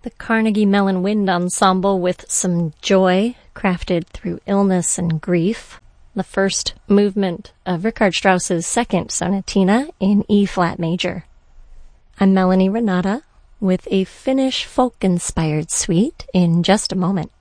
the Carnegie Mellon Wind Ensemble with some joy crafted through illness and grief. The first movement of Richard Strauss's second sonatina in E-flat major. I'm Melanie Renata with a Finnish folk-inspired suite in just a moment.